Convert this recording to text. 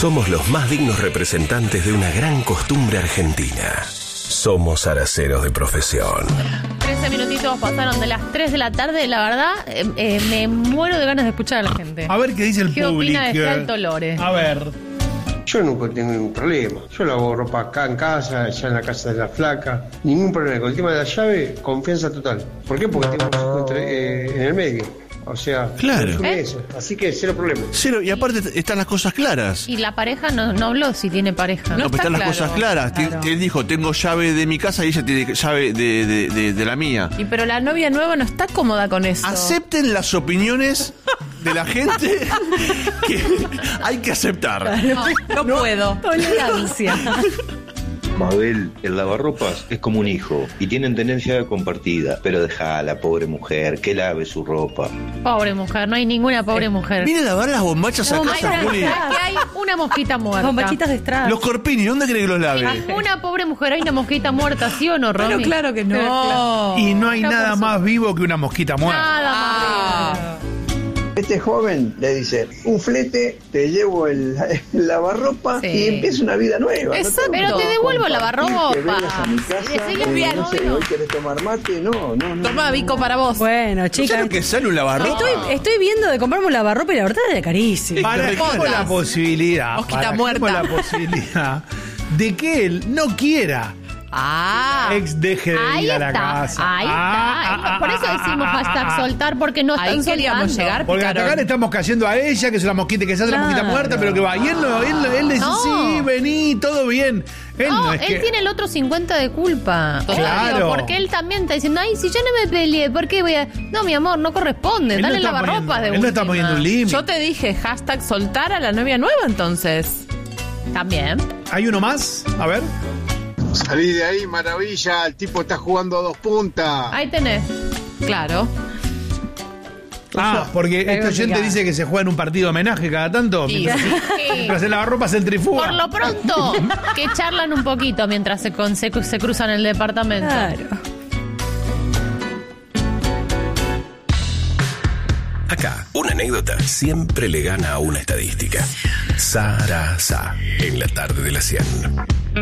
Somos los más dignos representantes de una gran costumbre argentina. Somos araceros de profesión. 13 minutitos pasaron de las 3 de la tarde. La verdad, me muero de ganas de escuchar a la gente. A ver qué dice el público. ¿Qué opina de Alto Lore? A ver. Yo nunca tengo ningún problema. Yo lavo ropa acá en casa, allá en la casa de la flaca. Ningún problema. Con el tema de la llave, confianza total. ¿Por qué? Porque tengo un hijo en el medio. O sea, claro. Eso. Así que cero problema. Cero, y aparte están las cosas claras. Y la pareja no habló si tiene pareja. No, pero están las cosas claras. Claro. Él dijo, tengo llave de mi casa y ella tiene llave de la mía. Y pero la novia nueva no está cómoda con eso. Acepten las opiniones de la gente que hay que aceptar. No puedo. Tolerancia. Mabel, el lavarropas es como un hijo y tienen tendencia compartida, pero deja a la pobre mujer que lave su ropa. Pobre mujer, no hay ninguna pobre mujer. Viene a lavar las bombachas a casa, Juli. Que hay una mosquita muerta. Bombachitas de Strass. Los Corpini, ¿dónde cree que los lave? Una pobre mujer, hay una mosquita muerta, ¿sí o no, Romy? Pero claro que no. Y no hay nada más vivo que una mosquita muerta. Nada más. Este joven le dice, un flete, te llevo el lavarropa y empieza una vida nueva. Exacto. Pero te devuelvo el lavarropa. Que vengas a mi casa, no sé, hoy querés tomar mate, no. Toma Vico para vos. Bueno, chicas. ¿Sabes lo que sale un lavarropa? Estoy viendo de comprarme un lavarropa y la verdad es de carísimo. Barajemos la posibilidad. Mosquita muerta. La posibilidad de que él no quiera. Deje de ir a la casa. Ahí está. Por eso decimos hashtag soltar, porque no están queríamos llegar. Porque hasta acá le estamos cayendo a ella, que es una mosquita, que se hace la mosquita muerta, pero que va. Y él dice, sí, vení, todo bien. Él tiene el otro 50 de culpa. Claro. Porque él también está diciendo, ay, si yo no me peleé, ¿por qué voy a...? No, mi amor, no corresponde. Dale lavarropas de última. Él no está poniendo un límite. Yo te dije hashtag soltar a la novia nueva, entonces. También. ¿Hay uno más? A ver. Salí de ahí, maravilla, el tipo está jugando a 2 puntas. Ahí tenés. Claro. Porque este oyente dice que se juega en un partido de homenaje cada tanto. Sí. Mientras el lavarropa se centrifuga. Por lo pronto, que charlan un poquito mientras se cruzan el departamento. Claro. Acá, una anécdota siempre le gana a una estadística. Sarasa, en la tarde de la 100.